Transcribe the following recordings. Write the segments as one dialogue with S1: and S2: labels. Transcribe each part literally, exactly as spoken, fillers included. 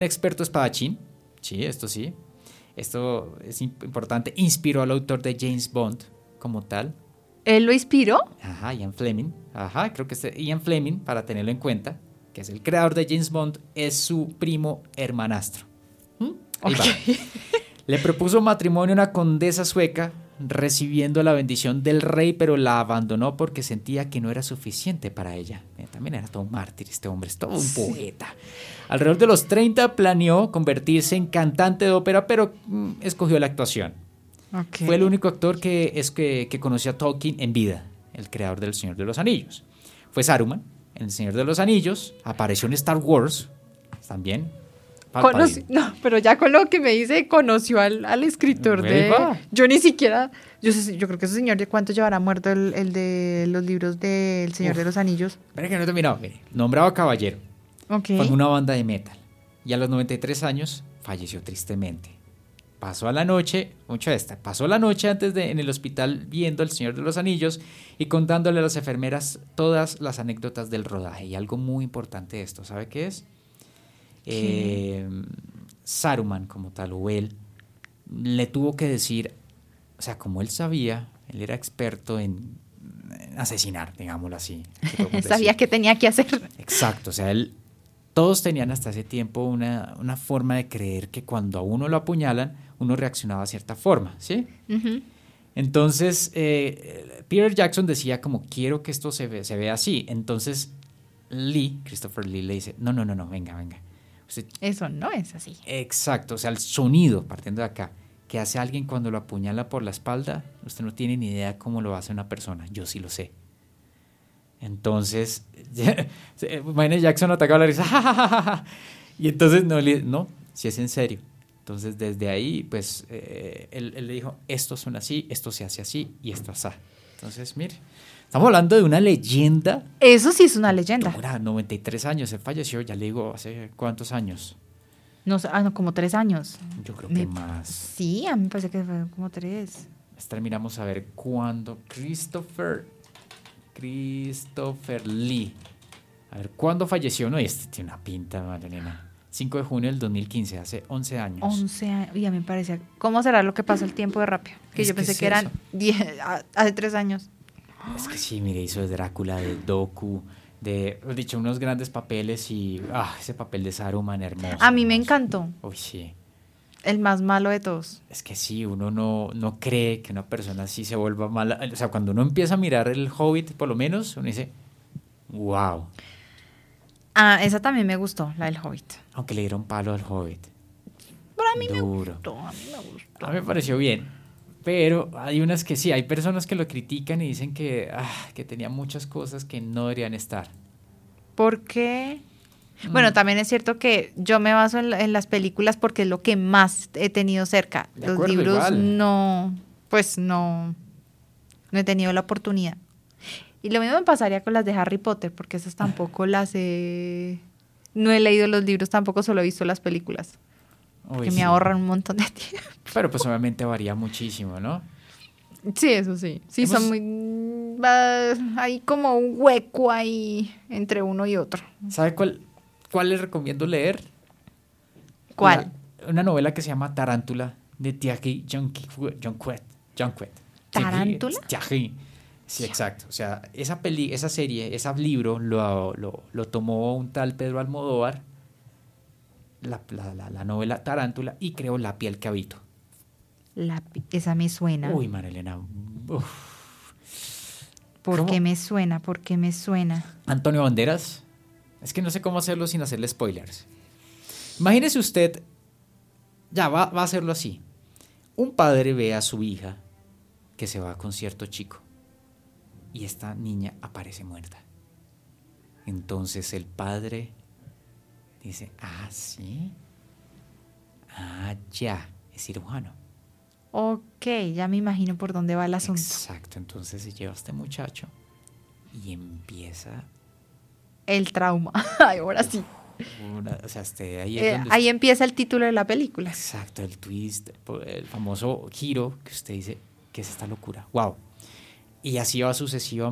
S1: experto espadachín, sí, esto sí, esto es importante, inspiró al autor de James Bond como tal.
S2: ¿Él lo inspiró?
S1: Ajá, Ian Fleming, ajá, creo que es Ian Fleming, para tenerlo en cuenta, que es el creador de James Bond, es su primo hermanastro. ¿Mm? Ahí
S2: Okay.
S1: va. Le propuso matrimonio a una condesa sueca, recibiendo la bendición del rey, pero la abandonó porque sentía que no era suficiente para ella. Eh, también era todo un mártir este hombre, es todo un poeta. Alrededor de los treinta planeó convertirse en cantante de ópera, pero mm, escogió la actuación.
S2: Okay.
S1: Fue el único actor que, es que, que conoció a Tolkien en vida, el creador del Señor de los Anillos. Fue Saruman, en el Señor de los Anillos, apareció en Star Wars, también.
S2: Conocí, no, pero ya con lo que me dice, conoció al, al escritor de...
S1: Va.
S2: Yo ni siquiera... Yo, sé, yo creo que ese señor, ¿de cuánto llevará muerto el, el de los libros del Señor Uf. de los Anillos?
S1: Espera que no he terminado. Mire, nombrado caballero.
S2: Okay.
S1: Formó una banda de metal. Y a los noventa y tres años falleció tristemente. Pasó a la noche, mucho esta, pasó la noche antes de en el hospital viendo al Señor de los Anillos y contándole a las enfermeras todas las anécdotas del rodaje. Y algo muy importante de esto, ¿sabe qué es? Eh, Saruman como tal, o él, le tuvo que decir, o sea, como él sabía, él era experto en, en asesinar, digámoslo así.
S2: Sabía qué tenía que hacer.
S1: Exacto, o sea, él, todos tenían hasta ese tiempo una, una forma de creer que cuando a uno lo apuñalan, uno reaccionaba de cierta forma, ¿sí?
S2: Uh-huh.
S1: Entonces, eh, Peter Jackson decía como, quiero que esto se, ve, se vea así. Entonces, Lee, Christopher Lee, le dice, no, no, no, no, venga, venga. Usted,
S2: eso no es así.
S1: Exacto, o sea, el sonido, partiendo de acá, que hace alguien cuando lo apuñala por la espalda, usted no tiene ni idea cómo lo hace una persona, yo sí lo sé. Entonces, Michael Jackson atacaba la risa, ja, ja, ja, ja. Y entonces, no, no, si es en serio. Entonces, desde ahí, pues, eh, él, él le dijo, esto suena así, esto se hace así y esto así. Entonces, mire, estamos hablando de una leyenda.
S2: Eso sí es una leyenda.
S1: Dura, noventa y tres años, él falleció, ya le digo, ¿hace cuántos años?
S2: No sé, ah, no, como tres años.
S1: Yo creo
S2: me,
S1: que más.
S2: Sí, a mí me parece que fue como tres.
S1: Terminamos a ver cuándo. Christopher, Christopher Lee. A ver, ¿cuándo falleció? No, este tiene una pinta, Magdalena. cinco de junio del dos mil quince, hace once años.
S2: once años, y a mí me parecía, ¿cómo será lo que pasa el tiempo de rápido? Que
S1: es
S2: yo pensé
S1: que,
S2: que eran diez, hace tres años.
S1: Es que sí, mire, hizo de Drácula, de Doku, de, he dicho, unos grandes papeles y, ah, ese papel de Saruman hermoso.
S2: A mí me
S1: hermoso.
S2: encantó.
S1: Uy, sí.
S2: El más malo de todos.
S1: Es que sí, uno no, no cree que una persona así se vuelva mala. O sea, cuando uno empieza a mirar el Hobbit, por lo menos, uno dice, wow.
S2: Ah, esa también me gustó, la del Hobbit.
S1: Aunque le dieron palo al Hobbit.
S2: Pero a mí
S1: Duro.
S2: me gustó, a mí me gustó.
S1: A mí me pareció bien. Pero hay unas que sí, hay personas que lo critican y dicen que, ah, que tenía muchas cosas que no deberían estar.
S2: ¿Por qué?
S1: Mm.
S2: Bueno, también es cierto que yo me baso en, en las películas porque es lo que más he tenido cerca.
S1: De
S2: Los
S1: acuerdo,
S2: libros
S1: igual.
S2: no, pues no, no he tenido la oportunidad. Y lo mismo me pasaría con las de Harry Potter, porque esas tampoco las he... No he leído los libros, tampoco solo he visto las películas.
S1: Uy,
S2: que
S1: sí.
S2: me ahorran un montón de tiempo.
S1: Pero pues obviamente varía muchísimo, ¿no?
S2: Sí, eso sí. Sí,
S1: Hemos...
S2: son muy... Va, hay como un hueco ahí entre uno y otro.
S1: ¿Sabe cuál, cuál les recomiendo leer?
S2: ¿Cuál?
S1: Una, una novela que se llama Tarántula, de Thierry Jonquet. Jonquet.
S2: ¿Tarántula?
S1: Thierry. Sí, exacto. O sea, esa peli, esa serie, ese libro lo, lo, lo tomó un tal Pedro Almodóvar, la, la, la, la novela Tarántula, y creó La piel que habito.
S2: La, esa me suena.
S1: Uy, Marilena. Uf.
S2: ¿Por
S1: ¿Cómo?
S2: qué me suena? ¿Por qué me suena?
S1: Antonio Banderas. Es que no sé cómo hacerlo sin hacerle spoilers. Imagínese usted, ya va, va a hacerlo así. Un padre ve a su hija que se va con cierto chico y esta niña aparece muerta. Entonces el padre dice, ah, sí, ah, ya, es cirujano.
S2: Ok, ya me imagino por dónde va el asunto.
S1: Exacto, entonces se lleva a este muchacho y empieza...
S2: El trauma. Ay, ahora sí.
S1: Una, o sea, este, ahí, es
S2: Eh,
S1: donde
S2: ahí
S1: usted...
S2: empieza el título de la película.
S1: Exacto, el twist, el famoso giro que usted dice, ¿qué es esta locura? ¡Wow! Y así va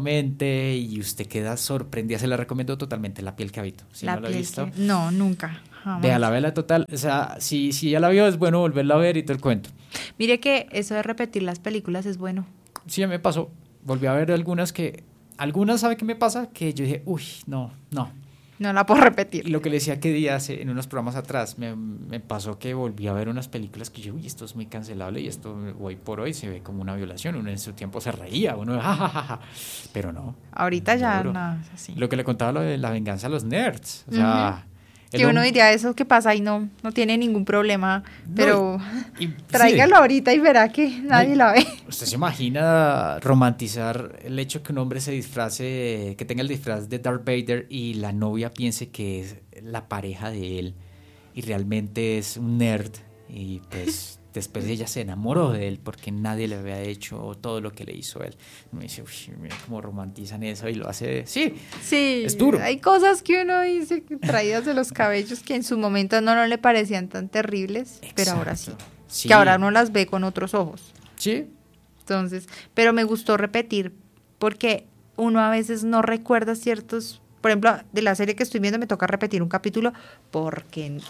S1: sucesivamente y usted queda sorprendida. Se la recomiendo totalmente, La piel que habito. ¿Sí
S2: La
S1: no la ha
S2: piel
S1: visto?
S2: que- No, nunca. Jamás.
S1: Véala, véala total. O sea, si, si ya la vio, es bueno volverla a ver y todo el cuento.
S2: Mire que eso de repetir las películas es bueno.
S1: Sí, me pasó. Volví a ver algunas que... Algunas, ¿sabe qué me pasa? Que yo dije, uy, no, no.
S2: No la puedo
S1: Y
S2: repetir.
S1: lo que le decía que días en unos programas atrás, me, me pasó que volví a ver unas películas que yo, uy, esto es muy cancelable y esto hoy por hoy se ve como una violación. Uno en su tiempo se reía, uno, jajaja, pero no.
S2: Ahorita ya
S1: Duro.
S2: no es así.
S1: Lo que le contaba lo de la venganza a los nerds. O sea, el
S2: Que uno
S1: hom-
S2: diría, eso que pasa y no, no tiene ningún problema,
S1: No,
S2: pero
S1: y-
S2: tráigalo
S1: sí.
S2: ahorita y verá que nadie
S1: No,
S2: la ve.
S1: ¿Usted se imagina romantizar el hecho que un hombre se disfrace, que tenga el disfraz de Darth Vader y la novia piense que es la pareja de él y realmente es un nerd y pues después ella se enamoró de él porque nadie le había hecho todo lo que le hizo él? Me dice, uy, mira cómo romantizan eso y lo hace, sí,
S2: Sí,
S1: es duro.
S2: hay cosas que uno dice que traídas de los cabellos que en su momento no, no le parecían tan terribles, pero ahora sí.
S1: Exacto. Sí.
S2: Que ahora uno las ve con otros ojos.
S1: Sí,
S2: Entonces, pero me gustó repetir porque uno a veces no recuerda ciertos, por ejemplo, de la serie que estoy viendo me toca repetir un capítulo porque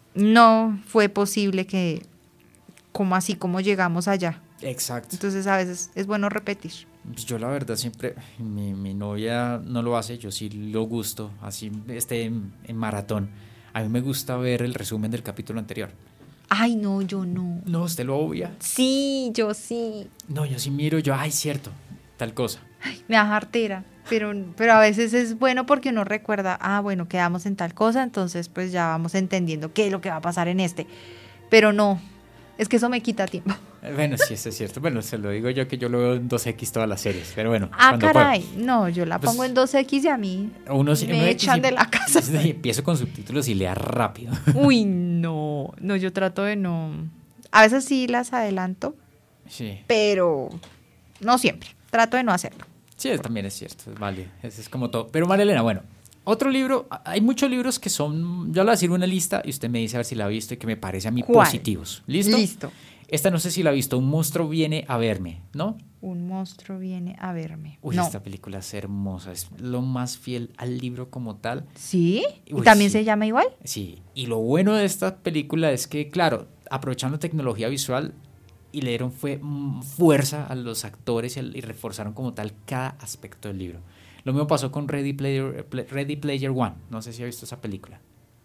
S2: no fue posible que, como así como llegamos allá.
S1: exacto.
S2: Entonces a veces es bueno repetir.
S1: Pues yo la verdad siempre, mi, mi novia no lo hace, yo sí lo gusto, así esté en, en maratón. A mí me gusta ver el resumen del capítulo anterior.
S2: Ay, no, yo no.
S1: No, usted lo obvia.
S2: Sí, yo sí.
S1: No, yo sí miro, yo, ay, cierto, tal cosa.
S2: Me da jartera, pero, pero a veces es bueno porque uno recuerda, ah, bueno, quedamos en tal cosa, entonces pues ya vamos entendiendo qué es lo que va a pasar en este. Pero no, es que eso me quita tiempo.
S1: Eh, Bueno, sí, eso es cierto. Bueno, se lo digo yo que yo lo veo en dos equis todas las series, pero bueno.
S2: Ah,
S1: cuando
S2: caray, no, yo la
S1: Pues,
S2: pongo en dos equis y a mí
S1: puedo. Uno, sí-
S2: me
S1: uno
S2: echan
S1: sí-
S2: de la casa.
S1: sí, empiezo con subtítulos y lea rápido.
S2: Uy, no, no, yo trato de no. A veces sí las adelanto,
S1: Sí,
S2: pero no siempre. Trato de no hacerlo.
S1: sí, también es cierto, vale, eso es como todo. Pero María Elena, bueno, otro libro, hay muchos libros que son, yo le voy a decir una lista y usted me dice a ver si la ha visto y que me parece a mí
S2: ¿Cuál?
S1: positivos. ¿Listo?
S2: Listo.
S1: Esta no sé si la ha visto, Un monstruo viene a verme, ¿no?
S2: Un monstruo viene a verme.
S1: Uy,
S2: no.
S1: esta película es hermosa, es lo más fiel al libro como tal.
S2: ¿Sí? ¿Y
S1: Uy,
S2: también
S1: sí.
S2: se llama igual?
S1: Sí, y lo bueno de esta película es que, claro, aprovechando tecnología visual y le dieron fue mm, fuerza a los actores y, al- y reforzaron como tal cada aspecto del libro. Lo mismo pasó con Ready Player, Pla- Ready Player One, no sé si ha visto esa película.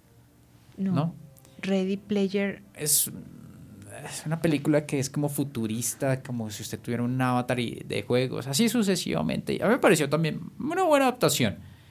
S2: No.
S1: ¿No?
S2: Ready Player.
S1: Es, es una película que es como futurista, como si usted tuviera un avatar y- de juegos, así sucesivamente. Y a mí me pareció también una buena adaptación.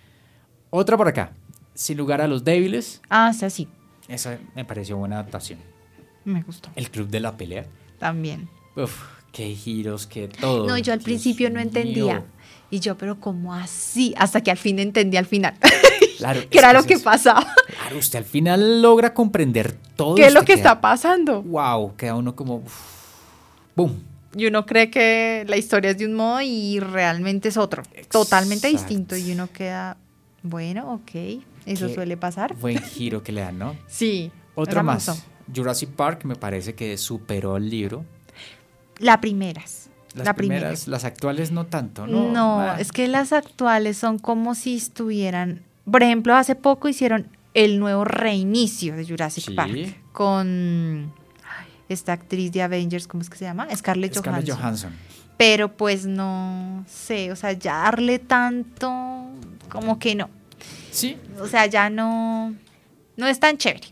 S1: Otra por acá, Sin lugar a los débiles,
S2: Ah, sí, sí.
S1: esa me pareció buena adaptación.
S2: Me gustó.
S1: El club de la pelea.
S2: También.
S1: Uf, qué giros, qué todo.
S2: No, yo al
S1: Dios
S2: principio no entendía.
S1: mío.
S2: Y yo, pero ¿cómo así? Hasta que al fin entendí al final.
S1: Claro,
S2: que
S1: es
S2: era
S1: que
S2: lo
S1: eso
S2: que
S1: es-
S2: pasaba.
S1: Claro, usted al final logra comprender todo.
S2: ¿Qué es lo
S1: usted
S2: que
S1: queda-
S2: está pasando?
S1: Wow, queda uno como. uf, ¡Boom!
S2: Y uno cree que la historia es de un modo y realmente es otro. Totalmente
S1: Exacto.
S2: distinto. Y uno queda, bueno, ok. Eso
S1: Qué
S2: suele pasar.
S1: Buen giro que le dan, ¿no?
S2: Sí.
S1: Otra
S2: esa me
S1: más.
S2: gustó.
S1: Jurassic Park me parece que superó el libro.
S2: Las primeras.
S1: Las
S2: la
S1: primeras,
S2: primera.
S1: las actuales no tanto, ¿no?
S2: No,
S1: Ah,
S2: es que las actuales son como si estuvieran. Por ejemplo, hace poco hicieron el nuevo reinicio de Jurassic
S1: Sí.
S2: Park con ay, esta actriz de Avengers, ¿cómo es que se llama? Scarlett,
S1: Scarlett
S2: Johansson.
S1: Johansson.
S2: Pero pues no sé, o sea, ya darle tanto, como que no.
S1: Sí,
S2: O sea, ya no, no es tan chévere.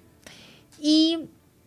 S2: Y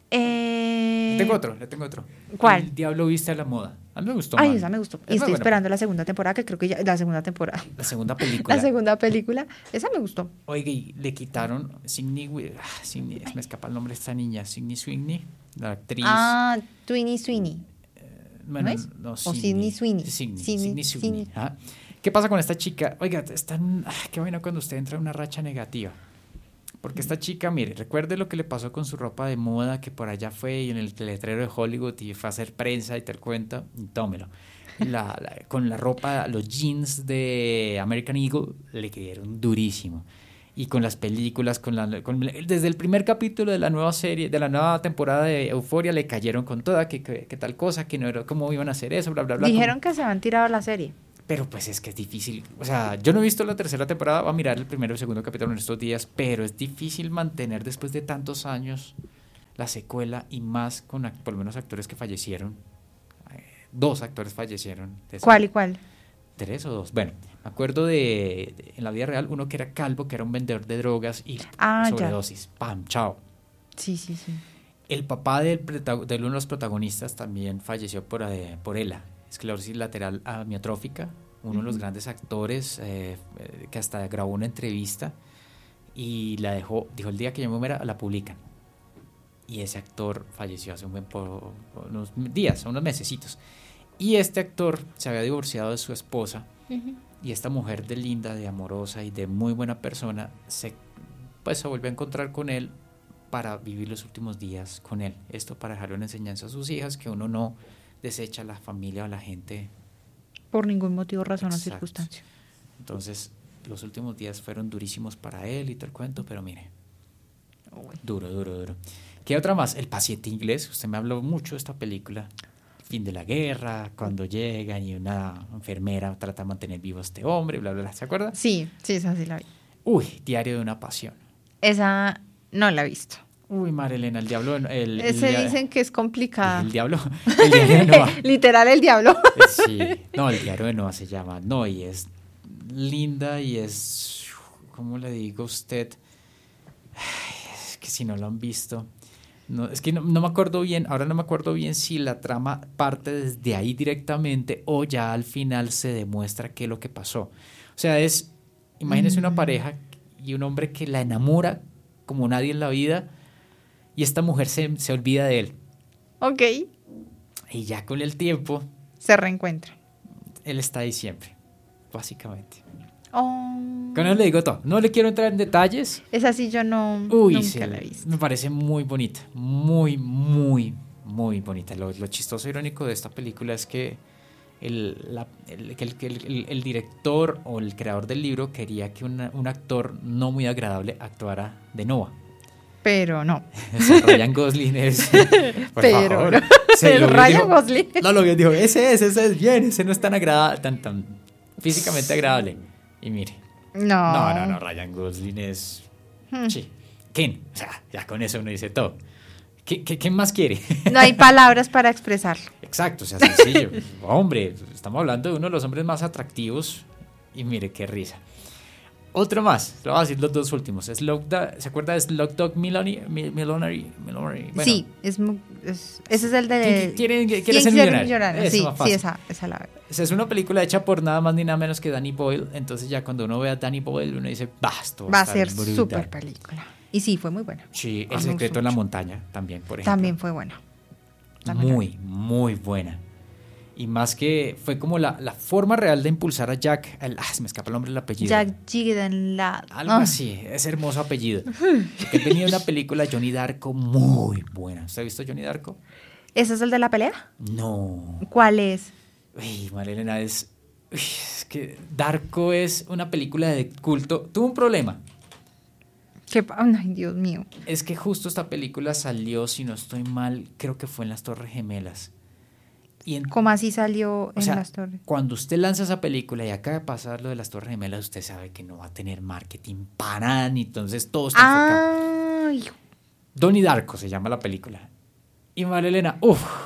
S2: eh,
S1: le tengo otro, le tengo otro.
S2: ¿Cuál?
S1: El Diablo viste a la moda. A mí me gustó.
S2: Ay,
S1: man.
S2: esa me gustó.
S1: Es
S2: Y
S1: muy
S2: estoy
S1: buena.
S2: esperando la segunda temporada, que creo que ya, la segunda temporada.
S1: La segunda película.
S2: La segunda película, esa me gustó.
S1: Oiga, y le quitaron Sidney, Wi- ah, Sidney- me escapa el nombre de esta niña, Sidney Sweeney, la actriz.
S2: Ah, Twinnie Sweeney.
S1: bueno,
S2: ¿no es?
S1: no,
S2: O Sydney Sweeney.
S1: Sidney,
S2: Sydney-
S1: Sidney Sweeney,
S2: Sydney.
S1: ajá. ¿Qué pasa con esta chica? Oiga, está en- ah, qué bueno cuando usted entra en una racha negativa. Porque esta chica, mire, recuerde lo que le pasó con su ropa de moda, que por allá fue y en el letrero de Hollywood y fue a hacer prensa y tal cuenta, y tómelo. La- la- con la ropa, los jeans de American Eagle le quedaron durísimo. Y con las películas, con la, con- desde el primer capítulo de la nueva serie, de la nueva temporada de Euphoria, le cayeron con toda, que, que, que tal cosa, que no era cómo iban a hacer eso, bla, bla, bla.
S2: Dijeron que se van tirado la serie.
S1: Pero pues es que es difícil, o sea, yo no he visto la tercera temporada, voy a mirar el primero y el segundo capítulo en estos días, pero es difícil mantener después de tantos años la secuela y más con act- por lo menos actores que fallecieron. Eh, dos actores fallecieron. de esa-
S2: ¿Cuál y cuál?
S1: ¿Tres o dos? Bueno, me acuerdo de, de- en la vida real, uno que era calvo, que era un vendedor de drogas y
S2: Ah, ya.
S1: sobredosis. ¡Pam! ¡Chao!
S2: Sí, sí, sí.
S1: El papá del, prota- de uno de los protagonistas también falleció por, eh, por ELA, esclerosis lateral amiotrófica, uno de los
S2: Ujú.
S1: grandes actores eh, eh, que hasta grabó una entrevista y la dejó, dijo el día que yo me muera la publican. Y ese actor falleció hace un buen po- unos días, unos mesecitos. Y este actor se había divorciado de su esposa y esta mujer de linda, de amorosa y de muy buena persona se, pues, se volvió a encontrar con él para vivir los últimos días con él. Esto para dejarle una enseñanza a sus hijas, que uno no desecha a la familia o a la gente.
S2: Por ningún motivo, razón o
S1: Exacto.
S2: circunstancia.
S1: Entonces, los últimos días fueron durísimos para él y todo el cuento, pero mire, duro, duro, duro. ¿Qué otra más? El paciente inglés. Usted me habló mucho de esta película. Fin de la guerra, cuando llegan y una enfermera trata de mantener vivo a este hombre, bla, bla, bla. ¿Se acuerda?
S2: Sí, sí, esa sí la vi.
S1: Uy, Diario de una pasión.
S2: Esa no la he visto.
S1: Uy, Marilena, el diablo. El, el,
S2: Ese
S1: el-
S2: dicen que es complicada.
S1: El diablo. El diario de Noah.
S2: Literal, el diablo.
S1: Sí. No, el diario de Noah se llama. No, y es linda y es. ¿Cómo le digo a usted? Ay, es que si no lo han visto. No, es que no, no me acuerdo bien. Ahora no me acuerdo bien si la trama parte desde ahí directamente o ya al final se demuestra qué es lo que pasó. O sea, es. Imagínese una
S2: Mm.
S1: pareja y un hombre que la enamora como nadie en la vida. Y esta mujer se, se olvida de él.
S2: Ok.
S1: Y ya con el tiempo,
S2: Se reencuentra.
S1: él está ahí siempre, básicamente.
S2: Oh.
S1: Con eso le digo todo. No le quiero entrar en detalles.
S2: Esa sí yo no,
S1: Uy,
S2: nunca
S1: sí,
S2: la he visto.
S1: me parece muy bonita. Muy, muy, muy bonita. Lo, lo chistoso e irónico de esta película es que el, la- el, que el, que el- el- el director o el creador del libro quería que una- un actor no muy agradable actuara de Noah.
S2: Pero no.
S1: O sea, Ryan Gosling es. Por
S2: Pero
S1: favor.
S2: no.
S1: Se
S2: El
S1: lo vio y
S2: Ryan
S1: dijo-
S2: Gosling.
S1: No lo vio y dijo: ese es, ese es bien, ese no es tan agradable, tan, tan físicamente agradable. Y mire,
S2: No.
S1: no, no, no, Ryan Gosling es.
S2: Hmm.
S1: Sí, Ken. O sea, ya con eso uno dice todo. ¿Qué, qué, qué más quiere?
S2: No hay palabras para expresarlo.
S1: Exacto, o sea, sencillo. Hombre, estamos hablando de uno de los hombres más atractivos. Y mire, qué risa. Otro más, le voy a decir los dos últimos. Slumdog- ¿Se acuerda de Slumdog Millionaire? Millionaire, Millionaire? Bueno,
S2: Sí, es, mu- es- ese es el de...
S1: ¿Quién quiere- quiere
S2: ¿Quién
S1: ser
S2: quiere
S1: millonario? Eso,
S2: Sí,
S1: más
S2: sí,
S1: fácil.
S2: esa, esa la veo.
S1: o sea, es una película hecha por nada más ni nada menos que Danny Boyle. Entonces ya cuando uno ve a Danny Boyle, uno dice, basta.
S2: Va a ser súper película. Y sí, fue muy buena.
S1: Sí,
S2: Ah,
S1: El
S2: me
S1: secreto
S2: gustó
S1: en la
S2: mucho.
S1: montaña también, por ejemplo.
S2: También fue buena. También la
S1: Muy, muy buena. Y más que fue como la, la forma real de impulsar a Jack. El, ah, se me escapa el nombre del apellido.
S2: Jack Gyllenhaal.
S1: Algo
S2: Ah,
S1: así, ese hermoso apellido. Porque tenía una película, Johnny Darko, muy buena. ¿Usted ha visto Johnny Darko?
S2: ¿Ese es el de la pelea?
S1: No.
S2: ¿Cuál es?
S1: Uy, Marilena, es, uy, es que Darko es una película de culto. Tuvo un problema.
S2: ¿Qué pa- Ay, Dios mío.
S1: Es que justo esta película salió, si no estoy mal, creo que fue en las Torres Gemelas. Y en,
S2: ¿Cómo así salió
S1: o
S2: en
S1: sea,
S2: las torres?
S1: cuando usted lanza esa película y acaba de pasar lo de las Torres Gemelas, usted sabe que no va a tener marketing para nada, ni entonces todo está enfocado.
S2: Ay,
S1: Donnie Darko se llama la película. Y Marilena, uff. O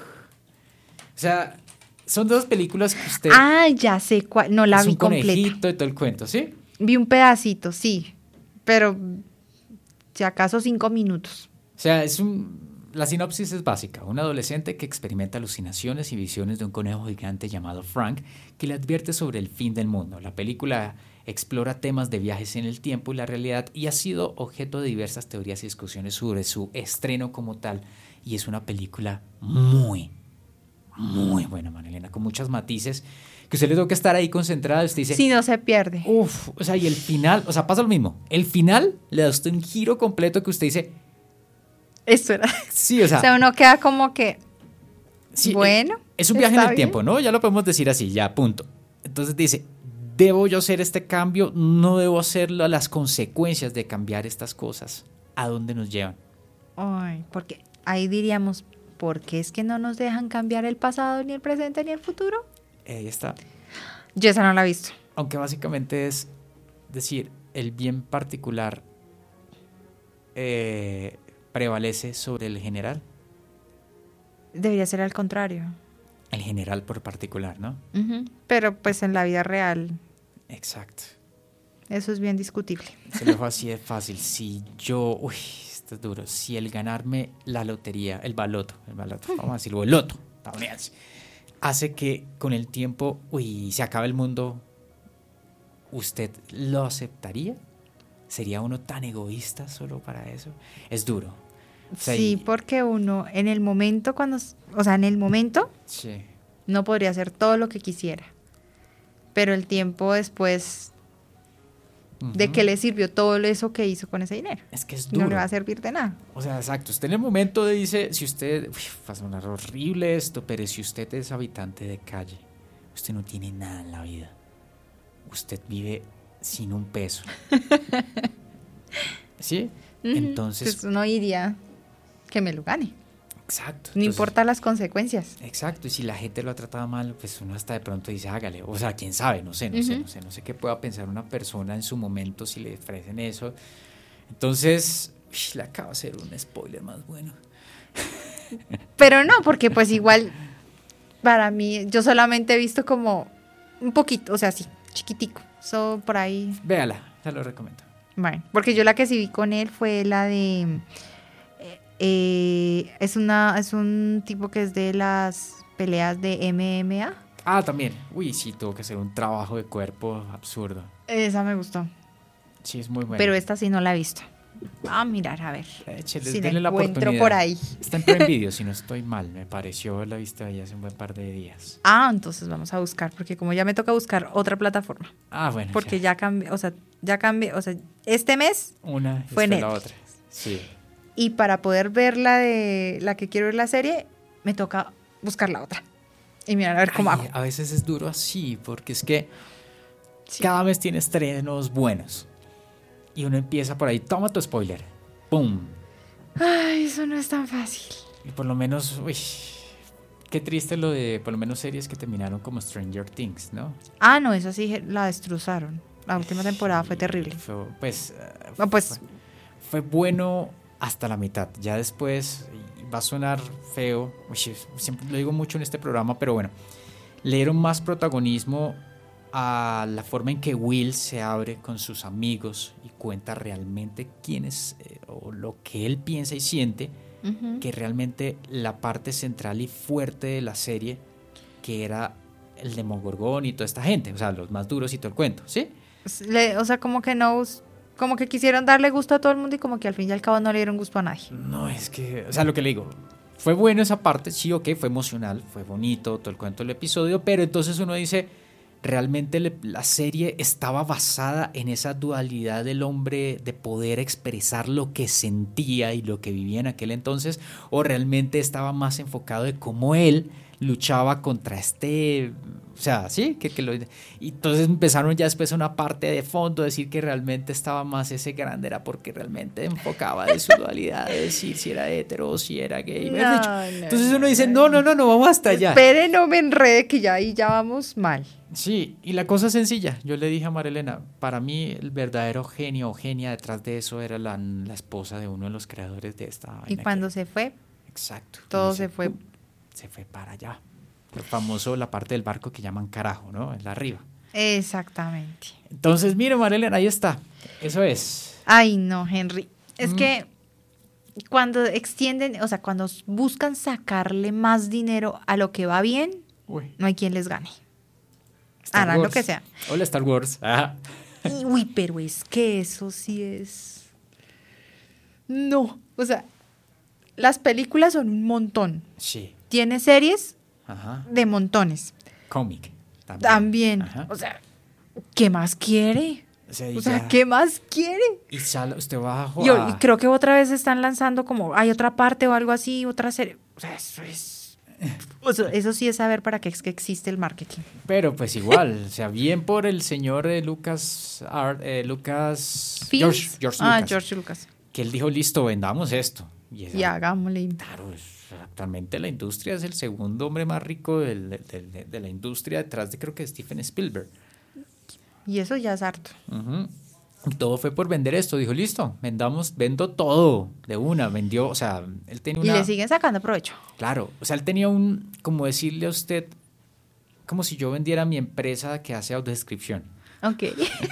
S1: sea, son dos películas que usted...
S2: ah, ya sé cuál. No la
S1: es
S2: vi
S1: un
S2: completa.
S1: conejito y todo el cuento, ¿sí?
S2: Vi un pedacito, sí. Pero si acaso cinco minutos.
S1: O sea, es un... La sinopsis es básica. Un adolescente que experimenta alucinaciones y visiones de un conejo gigante llamado Frank que le advierte sobre el fin del mundo. La película explora temas de viajes en el tiempo y la realidad y ha sido objeto de diversas teorías y discusiones sobre su estreno como tal. Y es una película muy, muy buena, Marilena, con muchos matices que usted le toca estar ahí concentrada. Usted dice,
S2: Si no se pierde.
S1: uff, o sea, y el final, o sea, pasa lo mismo. El final le da a usted un giro completo que usted dice,
S2: Esto era.
S1: sí, o sea,
S2: O sea, uno queda como que.
S1: sí,
S2: bueno,
S1: es un viaje en
S2: está
S1: el
S2: bien.
S1: tiempo, ¿no? Ya lo podemos decir así, ya, punto. Entonces dice, ¿debo yo hacer este cambio? No debo hacerlo, las consecuencias de cambiar estas cosas, ¿a dónde nos llevan?
S2: Ay, porque ahí diríamos, ¿por qué es que no nos dejan cambiar el pasado, ni el presente, ni el futuro?
S1: Ahí está.
S2: Yo esa no la he visto.
S1: Aunque básicamente es decir, el bien particular eh, prevalece sobre el general.
S2: Debería ser al contrario.
S1: El general por particular, ¿no?
S2: Uh-huh. Pero pues en la vida real.
S1: Exacto.
S2: Eso es bien discutible.
S1: Se lo dejo así de fácil. Si yo, uy, esto es duro. Si el ganarme la lotería, el baloto, el baloto, vamos a decirlo, el loto, estadounidense, hace que con el tiempo, uy, se acabe el mundo, ¿usted lo aceptaría? ¿Sería uno tan egoísta solo para eso? Es duro. O sea,
S2: sí,
S1: y,
S2: porque uno en el momento cuando, o sea, en el momento
S1: sí.
S2: no podría hacer todo lo que quisiera. Pero el tiempo después, uh-huh. ¿de qué le sirvió todo eso que hizo con ese dinero?
S1: Es que es duro.
S2: No le va a servir de nada.
S1: O sea, exacto. Usted en el momento dice, si usted, uy, va a sonar horrible esto, pero si usted es habitante de calle, usted no tiene nada en la vida. Usted vive sin un peso. ¿Sí?
S2: Uh-huh.
S1: Entonces...
S2: Pues uno iría que me lo gane.
S1: Exacto.
S2: No entonces, importa las consecuencias.
S1: Exacto. Y si la gente lo ha tratado mal, pues uno hasta de pronto dice, hágale. O sea, quién sabe, no sé, no uh-huh. sé, no sé. No sé qué pueda pensar una persona en su momento si le ofrecen eso. Entonces, uy, le acabo de hacer un spoiler más bueno.
S2: Pero no, porque pues igual, para mí, yo solamente he visto como un poquito, o sea, sí, chiquitico. So, por ahí.
S1: Véala, ya lo recomiendo.
S2: Bueno, porque yo la que sí vi con él fue la de... Eh, es una es un tipo que es de las peleas de M M A.
S1: Ah, también. Uy, sí, tuvo que hacer un trabajo de cuerpo absurdo.
S2: Esa me gustó.
S1: Sí, es muy buena.
S2: Pero esta sí no la he visto. Ah, mirar, a ver.
S1: Échale,
S2: si
S1: denle
S2: la
S1: la oportunidad.
S2: Por ahí.
S1: Está en Prime Video, si no estoy mal. Me pareció la vista ahí hace un buen par de días.
S2: Ah, entonces vamos a buscar, porque como ya me toca buscar otra plataforma.
S1: Ah, bueno.
S2: Porque ya, ya cambié, o sea, ya cambié, o sea, este mes
S1: Una
S2: fue
S1: Netflix. La otra. Sí.
S2: Y para poder ver la de la que quiero ver la serie, me toca buscar la otra. Y mirar a ver cómo
S1: Ay,
S2: hago.
S1: A veces es duro así, porque es que
S2: sí.
S1: cada vez tiene estrenos buenos. Y uno empieza por ahí, toma tu spoiler. ¡Pum!
S2: Ay, eso no es tan fácil.
S1: Y por lo menos, uy, qué triste lo de, por lo menos series que terminaron como Stranger Things, ¿no?
S2: Ah, no, esa sí la destrozaron. La última temporada fue terrible.
S1: Fue, pues,
S2: no, pues
S1: fue, fue bueno hasta la mitad. Ya después va a sonar feo. Uy, siempre lo digo mucho en este programa, pero bueno, le dieron más protagonismo a la forma en que Will se abre con sus amigos y cuenta realmente quién es eh, o lo que él piensa y siente, uh-huh. que realmente la parte central y fuerte de la serie, que era el Demogorgón y toda esta gente, o sea, los más duros y todo el cuento, ¿sí?
S2: Le, o sea, como que no, como que quisieron darle gusto a todo el mundo y como que al fin y al cabo no le dieron gusto a nadie.
S1: No, es que, o sea, lo que le digo, fue bueno esa parte, sí, ok, fue emocional, fue bonito todo el cuento del episodio, pero entonces uno dice, realmente le, la serie estaba basada en esa dualidad del hombre de poder expresar lo que sentía y lo que vivía en aquel entonces, o realmente estaba más enfocado de cómo él luchaba contra este, o sea, sí, que, que lo, y entonces empezaron ya después una parte de fondo, decir que realmente estaba más ese grande, era porque realmente enfocaba de su dualidad, de decir si era hetero o si era gay,
S2: no,
S1: no,
S2: no,
S1: entonces uno dice, no, no, no, no, vamos hasta allá.
S2: Espere, no me enrede, que ya ahí ya vamos mal.
S1: Sí, y la cosa es sencilla, yo le dije a Marilena, para mí el verdadero genio o genia detrás de eso era la, la esposa de uno de los creadores de esta.
S2: Y cuando
S1: que,
S2: se fue,
S1: exacto,
S2: todo
S1: se,
S2: se fue.
S1: Se fue para allá. El famoso, la parte del barco que llaman carajo, ¿no? En la arriba.
S2: Exactamente.
S1: Entonces, mire, Marilena, ahí está. Eso es.
S2: Ay, no, Henry. Es
S1: mm.
S2: que cuando extienden, o sea, cuando buscan sacarle más dinero a lo que va bien, Uy. no hay quien les gane.
S1: Star
S2: Harán
S1: Wars.
S2: lo que sea.
S1: Hola, Star Wars. Ajá.
S2: Y, uy, pero es que eso sí es... No, o sea, las películas son un montón.
S1: Sí.
S2: Tiene series
S1: Ajá.
S2: de montones.
S1: Cómic. También.
S2: También. O sea, ¿qué más quiere?
S1: O sea,
S2: o sea ¿qué más quiere?
S1: Y sale, usted va a
S2: Yo, y creo que otra vez están lanzando como, hay otra parte o algo así, otra serie. O sea, eso es... O sea, eso sí es saber para qué es que existe el marketing.
S1: Pero pues igual, o sea, bien por el señor eh, Lucas, Art, eh, Lucas, George, George
S2: ah,
S1: Lucas,
S2: George Lucas,
S1: que él dijo, listo, vendamos esto. Y, esa,
S2: y hagámosle.
S1: Claro, es, actualmente la industria es el segundo hombre más rico del, del, del, de la industria detrás de creo que Steven Spielberg.
S2: Y eso ya es harto.
S1: Uh-huh. Y todo fue por vender esto. Dijo, listo, vendamos, vendo todo de una. Vendió, o sea, él tenía una...
S2: Y le siguen sacando provecho.
S1: Claro, o sea, él tenía un, como decirle a usted, como si yo vendiera mi empresa que hace autodescripción.
S2: Ok.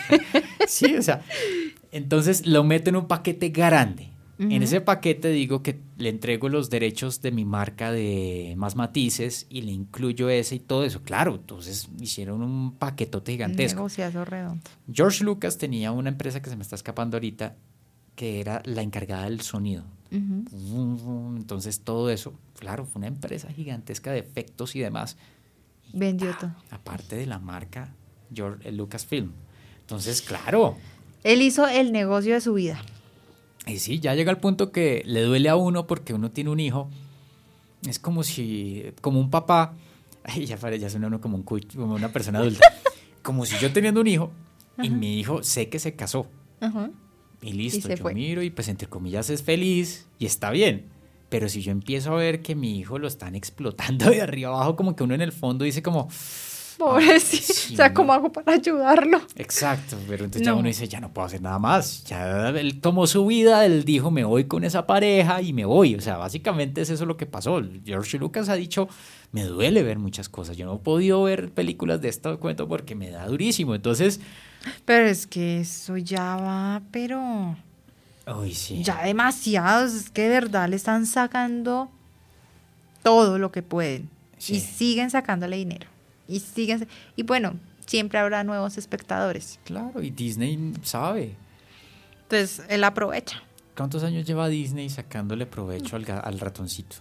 S1: Sí, o sea, entonces lo meto en un paquete grande.
S2: Uh-huh.
S1: En ese paquete digo que le entrego los derechos de mi marca de Más Matices y le incluyo ese y todo eso. Claro, entonces hicieron un paquetote gigantesco.
S2: Un negociazo redondo.
S1: George Lucas tenía una empresa que se me está escapando ahorita, que era la encargada del sonido. Uh-huh. Entonces todo eso, claro, fue una empresa gigantesca de efectos y demás. Y,
S2: vendió
S1: ah,
S2: todo.
S1: Aparte de la marca George Lucasfilm. Entonces, claro.
S2: Él hizo el negocio de su vida.
S1: Y sí, ya llega al punto que le duele a uno porque uno tiene un hijo. Es como si, como un papá, ay, ya, ya suena uno como, un, como una persona adulta. Como si yo teniendo un hijo y uh-huh. mi hijo sé que se casó.
S2: Uh-huh.
S1: Y listo,
S2: y
S1: yo
S2: fue.
S1: miro y pues entre comillas es feliz y está bien. Pero si yo empiezo a ver que mi hijo lo están explotando de arriba abajo, como que uno en el fondo dice como...
S2: Pobrecito, sí, o sea, ¿cómo hago para ayudarlo?
S1: Exacto, pero entonces
S2: no.
S1: ya uno dice, ya no puedo hacer nada más. Ya él tomó su vida, él dijo, me voy con esa pareja y me voy. O sea, básicamente es eso lo que pasó. George Lucas ha dicho, me duele ver muchas cosas. Yo no he podido ver películas de este cuento porque me da durísimo. Entonces...
S2: Pero es que eso ya va, pero...
S1: Uy, sí.
S2: Ya demasiados, es que de verdad le están sacando todo lo que pueden. Sí. Y siguen sacándole dinero. Y siguen, y bueno, siempre habrá nuevos espectadores.
S1: Claro, y Disney sabe.
S2: Entonces, él aprovecha.
S1: ¿Cuántos años lleva Disney sacándole provecho al, al ratoncito?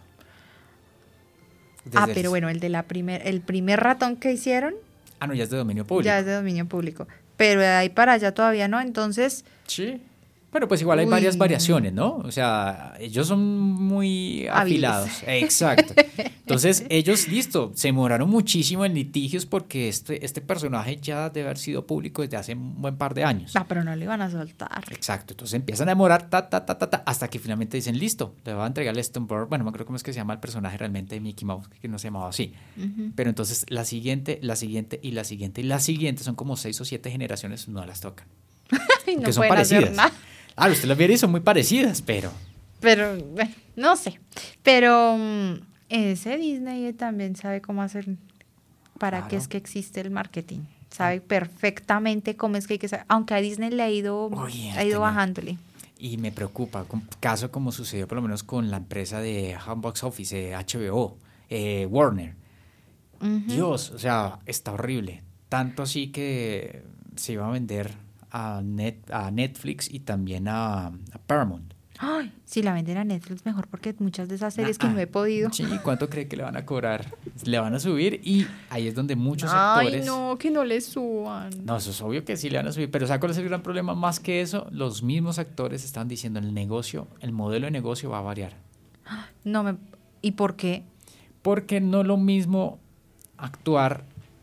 S2: Desde ah, pero el... bueno, el de la primer, el primer ratón que hicieron.
S1: Ah, no, ya es de dominio público.
S2: Ya es de dominio público. Pero de ahí para allá todavía no, entonces.
S1: Sí. Pero pues igual hay Uy. varias variaciones, ¿no? O sea, ellos son muy afilados. Hábiles. Exacto. Entonces, ellos, listo, se demoraron muchísimo en litigios porque este, este personaje ya debe haber sido público desde hace un buen par de años.
S2: Ah, pero no le iban a soltar.
S1: Exacto. Entonces empiezan a demorar, ta, ta, ta, ta, ta, hasta que finalmente dicen, listo, le va a entregar el Stoneberg. Bueno, no creo cómo es que se llama el personaje realmente de Mickey Mouse, que no se llamaba así. Uh-huh. Pero entonces la siguiente, la siguiente y la siguiente y la siguiente son como seis o siete generaciones, no las tocan.
S2: Y no
S1: que son
S2: pueden
S1: parecidas.
S2: Hacer nada.
S1: Ah, usted las viera y son muy parecidas, pero...
S2: Pero, bueno, no sé. Pero um, ese Disney también sabe cómo hacer, para claro. qué es que existe el marketing. Sabe perfectamente cómo es que hay que saber. Aunque a Disney le ha ido, Oye, ha ido bajándole.
S1: Y me preocupa, un caso como sucedió por lo menos con la empresa de Box Office, eh, H B O, eh, Warner. Uh-huh. Dios, o sea, está horrible. Tanto así que se iba a vender... A, Net, a Netflix y también a, a Paramount.
S2: Ay, si la venden a Netflix mejor porque muchas de esas series ah, que no he podido.
S1: Sí, ¿cuánto cree que le van a cobrar? Le van a subir y ahí es donde muchos
S2: Ay,
S1: actores...
S2: Ay, no, que no le suban.
S1: No, eso es obvio que sí le van a subir, pero ¿sabes cuál es el gran problema? Más que eso, los mismos actores están diciendo el negocio, el modelo de negocio va a variar.
S2: No me... ¿Y por qué?
S1: Porque no es lo mismo actuar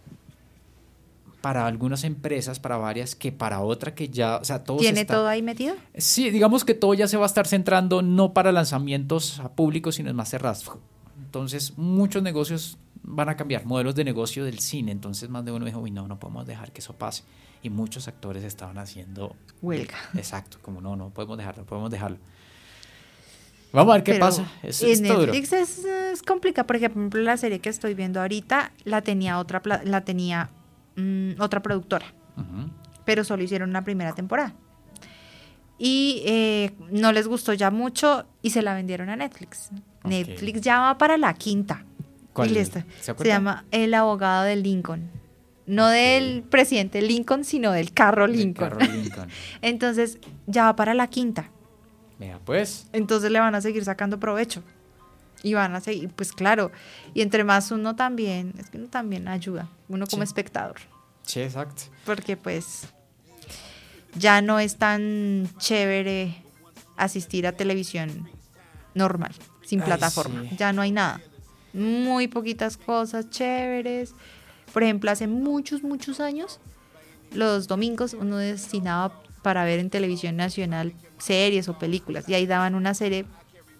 S1: para algunas empresas, para varias, que para otra que ya, o sea, todo
S2: ¿Tiene
S1: está,
S2: todo ahí metido?
S1: Sí, digamos que todo ya se va a estar centrando no para lanzamientos a público, sino en más cerrados. Entonces, muchos negocios van a cambiar, modelos de negocio del cine. Entonces, más de uno dijo, uy, no, no podemos dejar que eso pase. Y muchos actores estaban haciendo...
S2: huelga.
S1: Exacto, como no, no podemos dejarlo, podemos dejarlo. Vamos a ver qué
S2: Pero
S1: pasa. Es,
S2: en
S1: es
S2: Netflix es, es complicado. Por ejemplo, la serie que estoy viendo ahorita la tenía otra, la tenía... otra productora, uh-huh. pero solo hicieron una primera temporada y eh, no les gustó ya mucho y se la vendieron a Netflix. Okay. Netflix ya va para la quinta.
S1: ¿Cuál?
S2: Y listo. ¿Se, se llama El abogado de Lincoln, no okay. del presidente Lincoln, sino del carro Lincoln,
S1: del carro Lincoln.
S2: Entonces ya va para la quinta.
S1: Vea pues.
S2: Entonces le van a seguir sacando provecho. Y van a seguir, pues claro, y entre más uno también, es que uno también ayuda, uno como sí. espectador.
S1: Sí, exacto.
S2: Porque pues ya no es tan chévere asistir a televisión normal, sin Ay, plataforma, sí. ya no hay nada. Muy poquitas cosas chéveres. Por ejemplo, hace muchos, muchos años, los domingos uno destinaba para ver en televisión nacional series o películas, y ahí daban una serie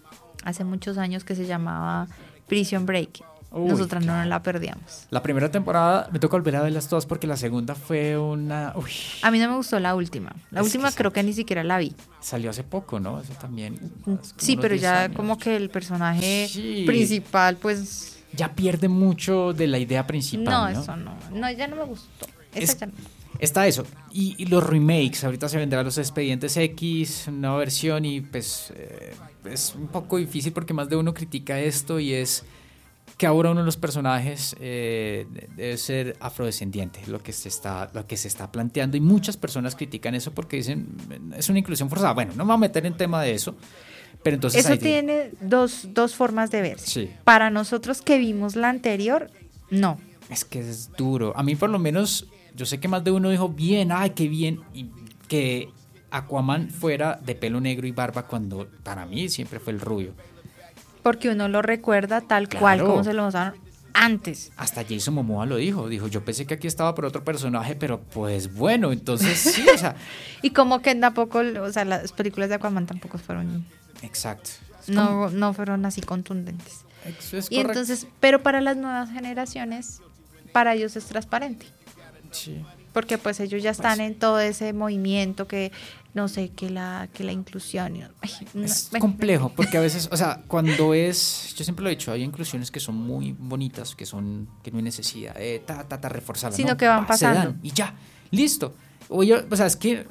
S2: hace muchos años que se llamaba Prison Break.
S1: Uy,
S2: Nosotras
S1: claro.
S2: no nos la perdíamos.
S1: La primera temporada me toca volver a verlas todas porque la segunda fue una... Uy,
S2: A mí no me gustó la última. La
S1: Es
S2: última
S1: que
S2: creo
S1: esa-
S2: que ni siquiera la vi.
S1: salió hace poco, ¿no? Eso también. hace como
S2: Sí,
S1: unos
S2: pero
S1: diez
S2: ya
S1: años.
S2: como que el personaje
S1: Sí.
S2: principal, pues...
S1: Ya pierde mucho de la idea principal,
S2: No,
S1: ¿no?
S2: eso no. No, ya no me gustó. Esa
S1: Es-
S2: ya no.
S1: Está eso. Y, y los remakes, ahorita se vendrán los Expedientes X, una versión y pues eh, es un poco difícil porque más de uno critica esto y es que ahora uno de los personajes eh, debe ser afrodescendiente, lo que se está, lo que se está planteando y muchas personas critican eso porque dicen es una inclusión forzada. Bueno, no me voy a meter en tema de eso, pero entonces
S2: Eso
S1: ahí-
S2: tiene dos, dos formas de verse.
S1: Sí.
S2: Para nosotros que vimos la anterior, no.
S1: Es que es duro. A mí por lo menos, yo sé que más de uno dijo, bien, ay, qué bien, y que Aquaman fuera de pelo negro y barba cuando para mí siempre fue el rubio.
S2: Porque uno lo recuerda tal cual
S1: Claro.
S2: como se lo mostraron antes.
S1: Hasta Jason Momoa lo dijo, dijo, yo pensé que aquí estaba por otro personaje, pero pues bueno, entonces sí, o sea,
S2: Y como que tampoco, o sea, las películas de Aquaman tampoco fueron,
S1: exacto. Es como-
S2: no, no fueron así contundentes.
S1: es- es
S2: Y
S1: correcto.
S2: entonces, pero para las nuevas generaciones, para ellos es transparente.
S1: Sí.
S2: Porque pues ellos ya están
S1: Pues-
S2: en todo ese movimiento que, no sé, que la, que la inclusión. y- ay, no,
S1: Es
S2: bueno,
S1: complejo, porque a veces, o sea, cuando es, yo siempre lo he dicho, hay inclusiones que son muy bonitas, que son, que no hay necesidad de ta, ta, ta, reforzarlas,
S2: Sino
S1: ¿no?
S2: que van
S1: Pa, se
S2: pasando.
S1: dan y ya, listo. O, yo, o sea, es que,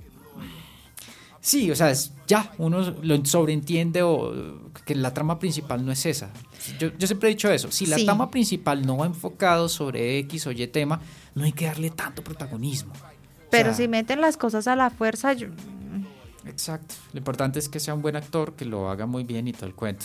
S1: sí, o sea, es, ya, uno lo sobreentiende o que la trama principal no es esa. Yo, yo siempre he dicho eso, si la
S2: Sí.
S1: trama principal no va enfocado sobre X o Y tema, no hay que darle tanto protagonismo. O
S2: Pero
S1: sea,
S2: si meten las cosas a la fuerza, yo-
S1: exacto, lo importante es que sea un buen actor, que lo haga muy bien y todo el cuento.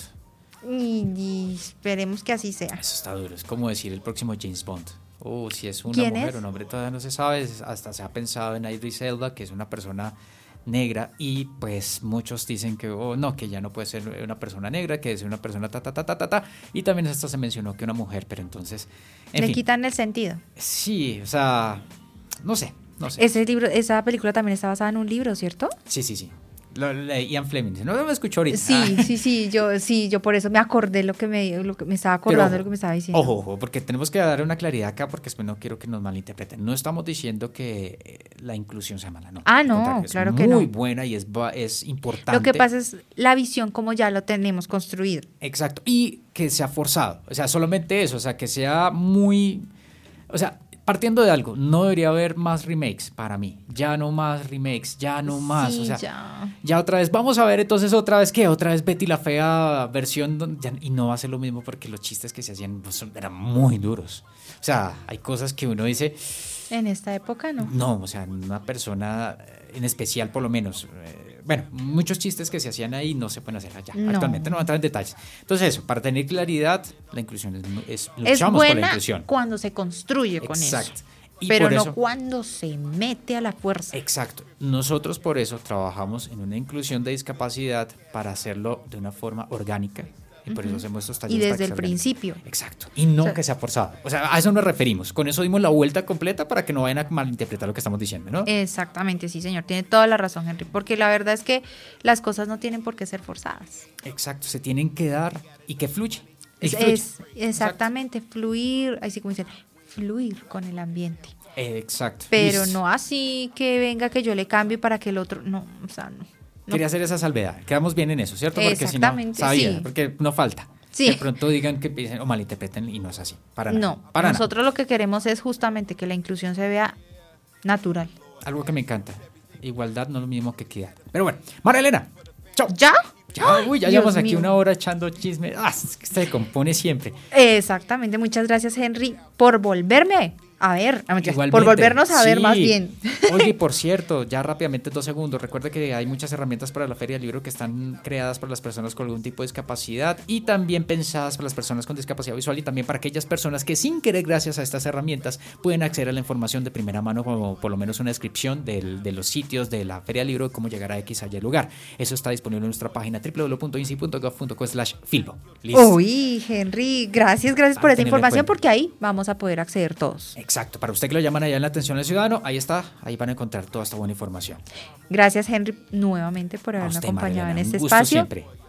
S2: y, y esperemos que así sea.
S1: Eso está duro, es como decir el próximo James Bond. O si es una
S2: ¿Quién
S1: mujer
S2: es?
S1: o un hombre todavía no se sabe, es- hasta se ha pensado en Idris Elba, que es una persona negra y pues muchos dicen que oh, no, que ya no puede ser una persona negra, que es una persona ta ta ta ta ta ta y también hasta se mencionó que una mujer, pero entonces en
S2: Le
S1: fin,
S2: quitan el sentido.
S1: sí, o sea, no sé, no sé.
S2: Ese libro, esa película también está basada en un libro, ¿cierto?
S1: Sí, sí, sí. Lo leí Ian Fleming, no me escuchó ahorita.
S2: Sí,
S1: Ah.
S2: sí, sí, yo sí, yo por eso me acordé lo que me, lo que me estaba acordando de lo que me estaba diciendo.
S1: Ojo, ojo, porque tenemos que dar una claridad acá porque después no quiero que nos malinterpreten. No estamos diciendo que eh, la inclusión sea mala, no.
S2: Ah,
S1: Al
S2: no,
S1: contrario,
S2: claro
S1: es
S2: que
S1: muy
S2: no.
S1: buena y es, va- es importante.
S2: Lo que pasa es la visión como ya lo tenemos construido.
S1: Exacto, y que sea forzado, o sea, solamente eso, o sea, que sea muy, o sea, partiendo de algo, no debería haber más remakes para mí, ya no más remakes, ya no más,
S2: Sí,
S1: o sea,
S2: ya.
S1: ya otra vez, vamos a ver entonces otra vez, ¿qué? Otra vez Betty la Fea versión, don- ya- y no va a ser lo mismo porque los chistes que se hacían pues, eran muy duros, o sea, hay cosas que uno dice,
S2: En esta época no.
S1: no, o sea, una persona eh, en especial por lo menos, eh, bueno, muchos chistes que se hacían ahí no se pueden hacer allá,
S2: No.
S1: actualmente no voy a entrar en detalles. Entonces eso, para tener claridad, la inclusión es, es
S2: Es
S1: luchamos por la
S2: buena
S1: inclusión.
S2: cuando se construye con
S1: Exacto.
S2: eso.
S1: Y
S2: Pero
S1: por
S2: no
S1: eso-
S2: cuando se mete a la fuerza.
S1: Exacto. Nosotros por eso trabajamos en una inclusión de discapacidad para hacerlo de una forma orgánica. Y por eso hacemos estos
S2: Y
S1: talleres. para
S2: desde
S1: que
S2: el
S1: sea orgánico.
S2: principio.
S1: Exacto. Y no
S2: O sea-
S1: que sea forzado. O sea, a eso nos referimos. Con eso dimos la vuelta completa para que no vayan a malinterpretar lo que estamos diciendo, ¿no?
S2: Exactamente, sí, señor. Tiene toda la razón, Henry. Porque la verdad es que las cosas no tienen por qué ser forzadas.
S1: Exacto. Se tienen que dar y que fluye. Y
S2: Es,
S1: fluye.
S2: es exactamente fluir, así como dicen, fluir con el ambiente.
S1: Eh, Exacto.
S2: Pero
S1: Listo.
S2: no así que venga que yo le cambie para que el otro. No, o sea, no. no.
S1: Quería hacer esa salvedad. Quedamos bien en eso, ¿cierto? Porque si no,
S2: Exactamente,
S1: sabía,
S2: sí.
S1: porque no falta.
S2: Sí.
S1: De pronto digan que piensen o malinterpreten y no es así. Para nada.
S2: No,
S1: Para
S2: nosotros lo que queremos es justamente que la inclusión se vea natural.
S1: nada. Algo que me encanta. Igualdad no es lo mismo que equidad. Pero bueno, María Elena. Chao.
S2: ¿Ya?
S1: Ya, uy, ya
S2: Dios
S1: llevamos aquí
S2: mío.
S1: una hora echando chisme. Ah, es que se compone siempre.
S2: Exactamente, muchas gracias, Henry, por volverme a ver, ah, mentiras, por
S1: Igualmente.
S2: volvernos a ver
S1: Sí.
S2: más bien.
S1: Oye, por cierto, ya rápidamente dos segundos. Recuerda que hay muchas herramientas para la Feria del Libro que están creadas para las personas con algún tipo de discapacidad y también pensadas para las personas con discapacidad visual y también para aquellas personas que sin querer, gracias a estas herramientas, pueden acceder a la información de primera mano, como por lo menos una descripción del- de los sitios de la Feria del Libro y cómo llegar a X allá lugar. Eso está disponible en nuestra página doble u doble u doble u punto insi punto gov punto co slash filbo. Listo.
S2: Uy, Henry, gracias, gracias por
S1: Para
S2: esa
S1: tenerlo en
S2: información
S1: cuenta.
S2: porque ahí vamos a poder acceder todos.
S1: Exacto, para usted que lo llaman allá en la atención al ciudadano, ahí está, ahí van a encontrar toda esta buena información.
S2: Gracias, Henry, nuevamente por
S1: A
S2: haberme
S1: usted,
S2: acompañado
S1: Marilena,
S2: en este
S1: un gusto
S2: espacio.
S1: siempre.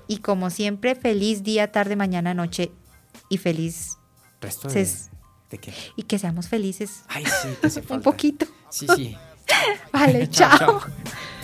S2: Y como siempre, feliz día, tarde, mañana, noche y feliz.
S1: ¿Resto de,
S2: Ses-
S1: de qué?
S2: Y que seamos felices
S1: Ay, sí, que hace
S2: un
S1: falta.
S2: poquito.
S1: Sí, sí.
S2: Vale,
S1: Chao,
S2: chao.
S1: chao.